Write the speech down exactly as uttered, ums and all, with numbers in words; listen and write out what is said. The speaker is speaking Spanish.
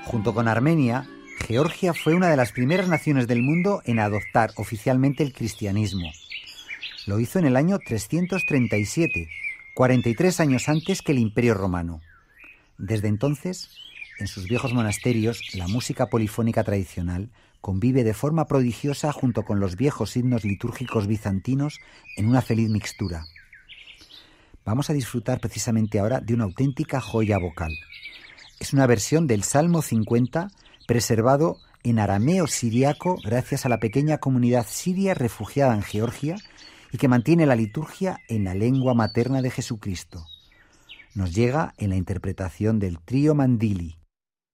Junto con Armenia, Georgia fue una de las primeras naciones del mundo en adoptar oficialmente el cristianismo. Lo hizo en el año trescientos treinta y siete, cuarenta y tres años antes que el Imperio Romano. Desde entonces, en sus viejos monasterios, la música polifónica tradicional convive de forma prodigiosa junto con los viejos himnos litúrgicos bizantinos en una feliz mixtura. Vamos a disfrutar precisamente ahora de una auténtica joya vocal. Es una versión del Salmo cincuenta, preservado en arameo siriaco gracias a la pequeña comunidad siria refugiada en Georgia y que mantiene la liturgia en la lengua materna de Jesucristo. Nos llega en la interpretación del trío Mandili.